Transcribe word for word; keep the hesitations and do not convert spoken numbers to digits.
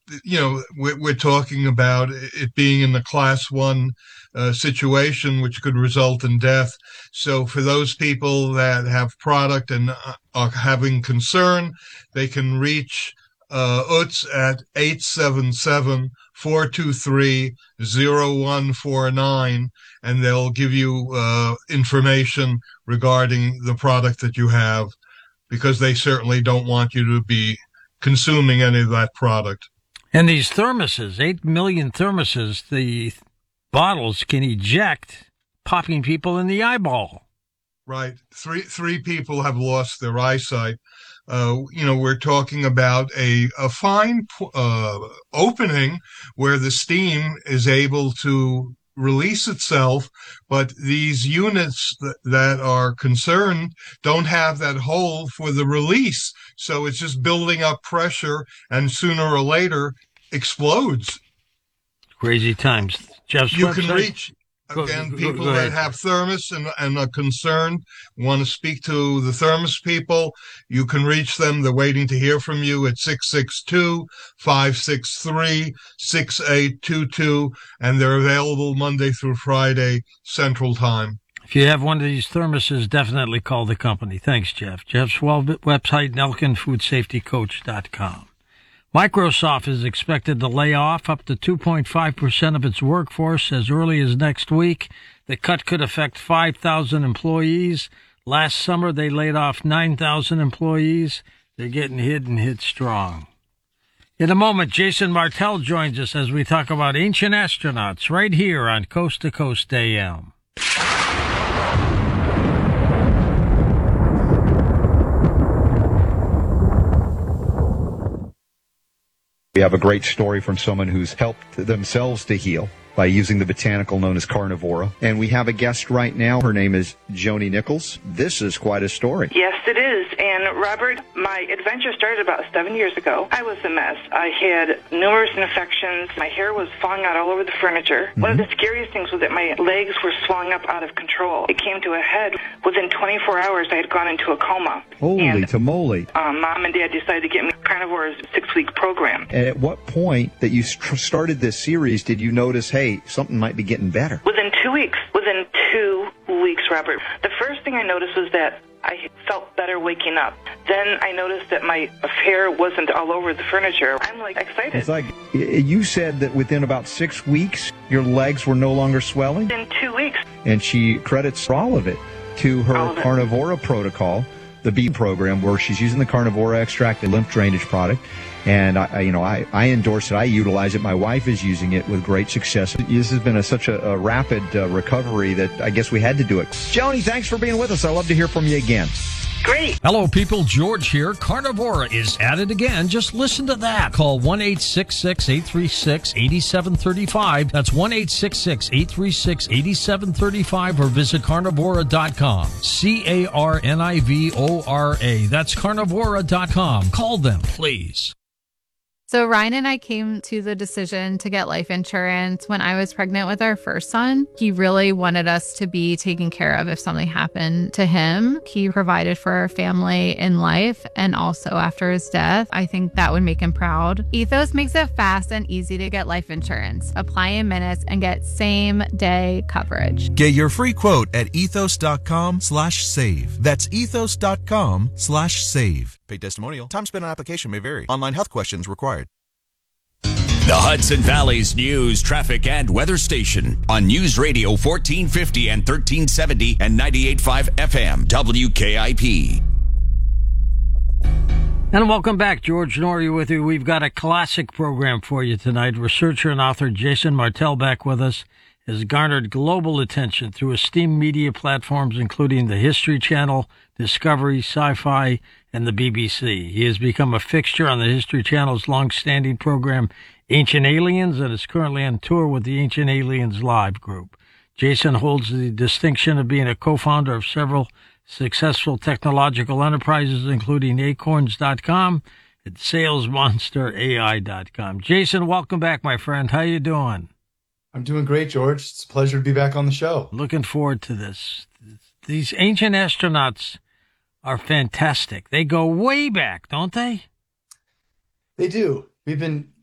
you know, we're, we're talking about it being in the class one uh, situation, which could result in death. So for those people that have product and are having concern, they can reach uh, U T S at eight seven seven, four two three, zero one four nine, and they'll give you uh, information regarding the product that you have, because they certainly don't want you to be consuming any of that product. And these thermoses, eight million thermoses, the bottles can eject, popping people in the eyeball. Right. Three three people have lost their eyesight. Uh, you know, we're talking about a, a fine uh, opening where the steam is able to release itself, but these units th- that are concerned don't have that hole for the release. So it's just building up pressure, and sooner or later explodes. Crazy times. Jeff's you website? Can reach, again, go, people go, go that have thermos and, and are concerned, want to speak to the thermos people, you can reach them. They're waiting to hear from you at six six two, five six three, six eight two two, and they're available Monday through Friday, Central Time. If you have one of these thermoses, definitely call the company. Thanks, Jeff. Jeff's website, nelkin food safety coach dot com. Microsoft is expected to lay off up to two point five percent of its workforce as early as next week. The cut could affect five thousand employees. Last summer, they laid off nine thousand employees. They're getting hit and hit strong. In a moment, Jason Martell joins us as we talk about ancient astronauts right here on Coast to Coast A M. We have a great story from someone who's helped themselves to heal by using the botanical known as carnivora. And we have a guest right now. Her name is Joni Nichols. This is quite a story. Yes, it is. And Robert, my adventure started about seven years ago. I was a mess. I had numerous infections. My hair was falling out all over the furniture. Mm-hmm. One of the scariest things was that my legs were swelling up out of control. It came to a head. Within twenty-four hours, I had gone into a coma. Holy and, tamale. Um, Mom and Dad decided to get me Carnivore's six-week program. And at what point that you st- started this series did you notice, hey, something might be getting better? Within two weeks. Within two weeks, Robert. The first thing I noticed was that I felt better waking up. Then I noticed that my hair wasn't all over the furniture. I'm, like, excited. It's like you said that within about six weeks, your legs were no longer swelling? In two weeks. And she credits all of it to her Carnivora protocol, the B program, where she's using the Carnivora extract, the lymph drainage product. And I, you know, I, I endorse it. I utilize it. My wife is using it with great success. This has been a, such a, a rapid uh, recovery that I guess we had to do it. Joni, thanks for being with us. I'd love to hear from you again. Great. Hello, people. George here. Carnivora is at it again. Just listen to that. Call one eight six six, eight three six, eight seven three five. That's one eight six six, eight three six, eight seven three five or visit carnivora dot com. C A R N I V O R A. That's carnivora dot com. Call them, please. So Ryan and I came to the decision to get life insurance when I was pregnant with our first son. He really wanted us to be taken care of if something happened to him. He provided for our family in life and also after his death. I think that would make him proud. Ethos makes it fast and easy to get life insurance. Apply in minutes and get same day coverage. Get your free quote at ethos dot com slash save. That's ethos dot com slash save. Paid testimonial. Time spent on application may vary. Online health questions required. The Hudson Valley's news, traffic, and weather station on News Radio fourteen fifty and thirteen seventy and ninety-eight point five F M W K I P. And welcome back. George Noory with you. We've got a classic program for you tonight. Researcher and author Jason Martell back with us has garnered global attention through esteemed media platforms, including the History Channel, Discovery, Sci-Fi, and the B B C. He has become a fixture on the History Channel's long-standing program, Ancient Aliens, and is currently on tour with the Ancient Aliens Live group. Jason holds the distinction of being a co-founder of several successful technological enterprises, including acorns dot com and sales monster A I dot com. Jason, welcome back, my friend. How you doing? I'm doing great, George. It's a pleasure to be back on the show. Looking forward to this. These ancient astronauts are fantastic. They go way back, don't they? They do. We've been